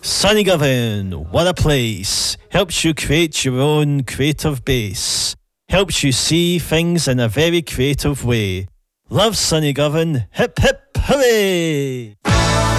Sunny Govan, what a place. Helps you create your own creative base. Helps you see things in a very creative way. Love Sunny Govan. Hip hip hooray!